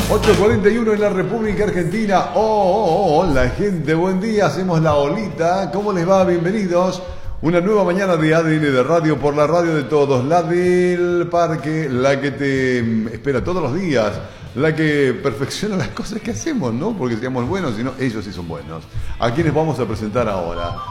8:41 en la República Argentina. Hola gente, buen día. Hacemos la olita. ¿Cómo les va? Bienvenidos. Una nueva mañana de ADN de Radio por la radio de todos. La del parque, la que te espera todos los días. La que perfecciona las cosas que hacemos, ¿no? Porque seamos buenos, sino ellos sí son buenos. ¿A quiénes vamos a presentar ahora?